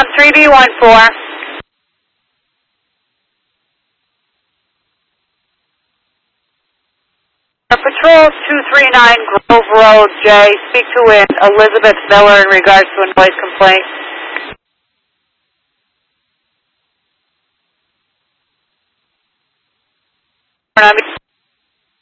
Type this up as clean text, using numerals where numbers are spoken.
3B14. Patrol 239 Grove Road, J. Speak to Elizabeth Miller in regards to a noise complaint.